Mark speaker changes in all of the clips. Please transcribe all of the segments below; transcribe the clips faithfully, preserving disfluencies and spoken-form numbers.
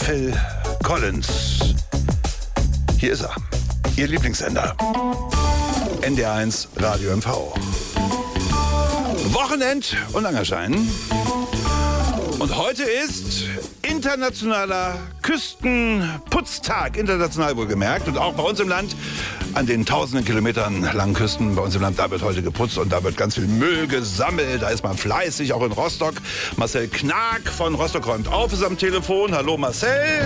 Speaker 1: Phil Collins. Hier ist er, Ihr Lieblingssender. N D R eins Radio M V. Wochenend und Langerschein. Und heute ist internationaler Küstenputztag, international wohlgemerkt. Und auch bei uns im Land, an den tausenden Kilometern langen Küsten bei uns im Land, da wird heute geputzt und da wird ganz viel Müll gesammelt. Da ist man fleißig, auch in Rostock. Marcel Knag von Rostock räumt auf, ist am Telefon. Hallo Marcel.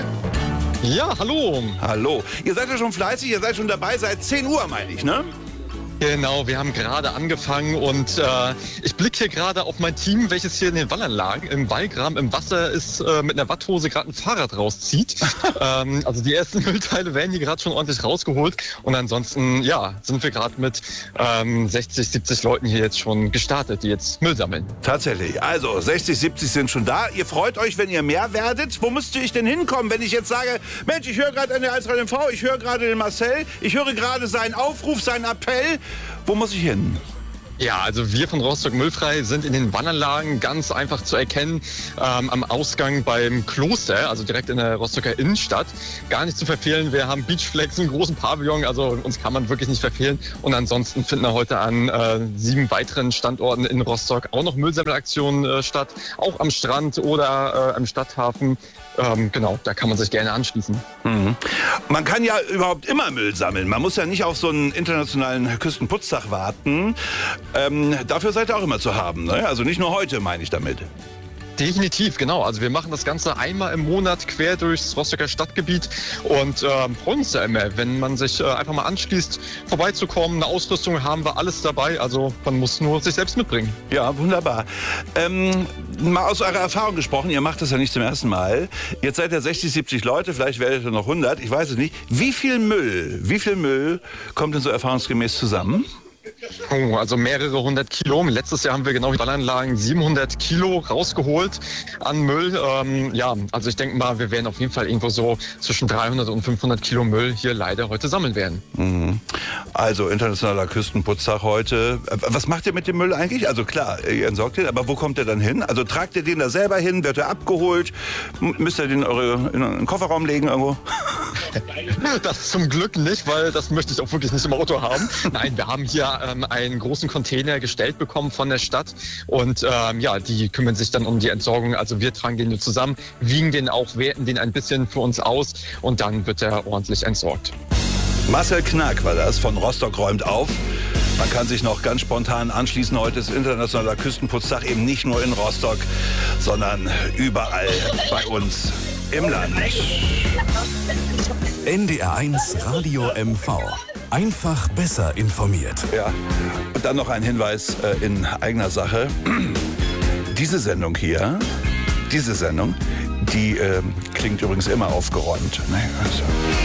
Speaker 2: Ja, hallo.
Speaker 1: Hallo. Ihr seid ja schon fleißig, ihr seid schon dabei seit zehn Uhr, meine ich, ne?
Speaker 2: Genau, wir haben gerade angefangen und äh, ich blicke hier gerade auf mein Team, welches hier in den Wallanlagen im Wallgraben im Wasser ist, äh, mit einer Watthose gerade ein Fahrrad rauszieht. ähm, also die ersten Müllteile werden hier gerade schon ordentlich rausgeholt und ansonsten, ja, sind wir gerade mit ähm, sechzig, siebzig Leuten hier jetzt schon gestartet, die jetzt Müll sammeln.
Speaker 1: Tatsächlich, also sechzig, siebzig sind schon da. Ihr freut euch, wenn ihr mehr werdet. Wo müsste ich denn hinkommen, wenn ich jetzt sage, Mensch, ich höre gerade N D R eins Radio M V, ich höre gerade den Marcel, ich höre gerade seinen Aufruf, seinen Appell. Wo muss ich hin?
Speaker 2: Ja, also wir von Rostock Müllfrei sind in den Wallanlagen ganz einfach zu erkennen, ähm, am Ausgang beim Kloster, also direkt in der Rostocker Innenstadt. Gar nicht zu verfehlen, wir haben Beachflex, einen großen Pavillon, also uns kann man wirklich nicht verfehlen. Und ansonsten finden wir heute an äh, sieben weiteren Standorten in Rostock auch noch Müllsammelaktionen äh, statt, auch am Strand oder äh, am Stadthafen. Ähm, genau, da kann man sich gerne anschließen.
Speaker 1: Mhm. Man kann ja überhaupt immer Müll sammeln. Man muss ja nicht auf so einen internationalen Küstenputztag warten. Ähm, dafür seid ihr auch immer zu haben, ne? Also nicht nur heute, meine ich damit.
Speaker 2: Definitiv, genau. Also wir machen das Ganze einmal im Monat quer durchs Rostocker Stadtgebiet und äh, freuen uns ja immer, wenn man sich äh, einfach mal anschließt, vorbeizukommen. Eine Ausrüstung haben wir alles dabei, also man muss nur sich selbst mitbringen.
Speaker 1: Ja, wunderbar. Ähm, mal aus eurer Erfahrung gesprochen, ihr macht das ja nicht zum ersten Mal. Jetzt seid ihr sechzig, siebzig Leute, vielleicht werdet ihr noch hundert, ich weiß es nicht. Wie viel Müll, wie viel Müll kommt denn so erfahrungsgemäß zusammen?
Speaker 2: Oh, also mehrere hundert Kilo. Letztes Jahr haben wir genau die Wallanlagen siebenhundert Kilo rausgeholt an Müll. Ähm, ja, also ich denke mal, wir werden auf jeden Fall irgendwo so zwischen dreihundert und fünfhundert Kilo Müll hier leider heute sammeln werden.
Speaker 1: Mhm. Also internationaler Küstenputztag heute. Was macht ihr mit dem Müll eigentlich? Also klar, ihr entsorgt den, aber wo kommt der dann hin? Also tragt ihr den da selber hin? Wird er abgeholt? Müsst ihr den in, eure, in einen Kofferraum legen irgendwo?
Speaker 2: Das zum Glück nicht, weil das möchte ich auch wirklich nicht im Auto haben. Nein, wir haben hier ähm, einen großen Container gestellt bekommen von der Stadt und ähm, ja, die kümmern sich dann um die Entsorgung. Also wir tragen den nur zusammen, wiegen den auch, werten den ein bisschen für uns aus und dann wird er ordentlich entsorgt.
Speaker 1: Marcel Knag war das von Rostock räumt auf. Man kann sich noch ganz spontan anschließen. Heute ist internationaler Küstenputztag, eben nicht nur in Rostock, sondern überall bei uns im Land.
Speaker 3: N D R eins Radio M V. Einfach besser informiert.
Speaker 1: Ja, und dann noch ein Hinweis äh, in eigener Sache. Diese Sendung hier, diese Sendung, die äh, klingt übrigens immer aufgeräumt. Ne? Also